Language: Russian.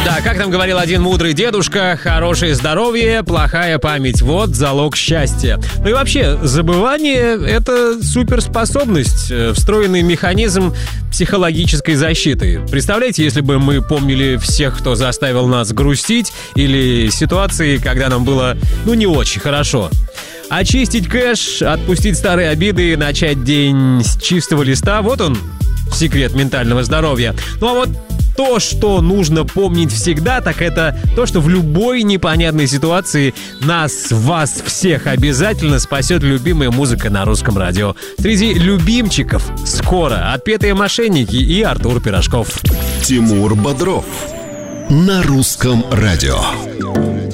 Да, как там говорил один мудрый дедушка, хорошее здоровье, плохая память – вот залог счастья. Ну и вообще, забывание – это суперспособность, встроенный механизм психологической защиты. Представляете, если бы мы помнили всех, кто заставил нас грустить, или ситуации, когда нам было, не очень хорошо. Очистить кэш, отпустить старые обиды, начать день с чистого листа – вот он, секрет ментального здоровья. Ну а вот то, что нужно помнить всегда, так это то, что в любой непонятной ситуации нас, вас всех обязательно спасет любимая музыка на русском радио. Среди любимчиков скоро «Отпетые мошенники» и Артур Пирожков. Тимур Бодров на русском радио.